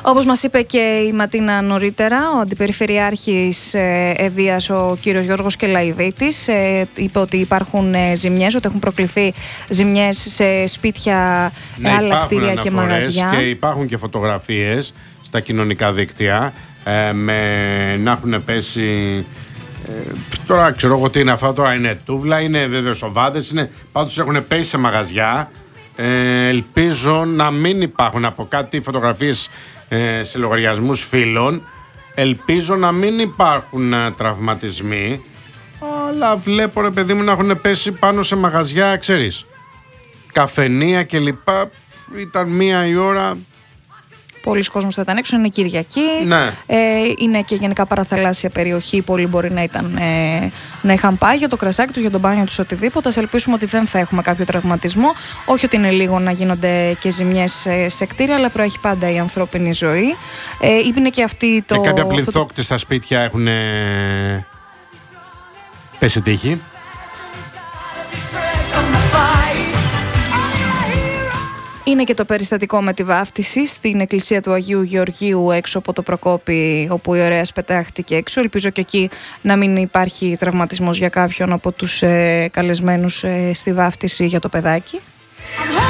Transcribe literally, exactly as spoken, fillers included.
Όπως μας είπε και η Ματίνα νωρίτερα, ο Αντιπεριφερειάρχης Ευβοίας, ο κύριος Γιώργος Κελαϊδίτης, είπε ότι υπάρχουν ζημιές, ότι έχουν προκληθεί ζημιές σε σπίτια, ναι, άλλα κτίρια και μαγαζιά. Και υπάρχουν και φωτογραφίες στα κοινωνικά δίκτυα ε, με να έχουν πέσει. Ε, τώρα ξέρω εγώ τι είναι αυτά, τώρα είναι τούβλα, είναι βέβαια σοβάδες, είναι, πάντως έχουν πέσει σε μαγαζιά. Ε, ελπίζω να μην υπάρχουν από κάτι φωτογραφίες ε, σε λογαριασμούς φίλων. Ελπίζω να μην υπάρχουν ε, τραυματισμοί. Αλλά βλέπω ρε παιδί μου να έχουν πέσει πάνω σε μαγαζιά, ξέρεις, καφενεία κλπ. Ήταν μία η ώρα. Πολλοί κόσμος θα ήταν έξω, είναι Κυριακή. Ναι. Ε, είναι και γενικά παραθαλάσσια περιοχή. Πολλοί μπορεί να, ήταν, ε, να είχαν πάει για το κρασάκι τους, για τον μπάνιο τους, οτιδήποτε. Ας ελπίσουμε ότι δεν θα έχουμε κάποιο τραυματισμό. Όχι ότι είναι λίγο να γίνονται και ζημιές σε κτίρια, αλλά προέχει πάντα η ανθρώπινη ζωή. Ε, είναι και αυτή το. Και κάποια πληθόκτη στα σπίτια έχουν πέσει τύχη. Είναι και το περιστατικό με τη βάφτιση στην εκκλησία του Αγίου Γεωργίου έξω από το Προκόπη, όπου η Ωρέας πετάχτηκε έξω. Ελπίζω και εκεί να μην υπάρχει τραυματισμός για κάποιον από τους ε, καλεσμένους ε, στη βάφτιση για το παιδάκι.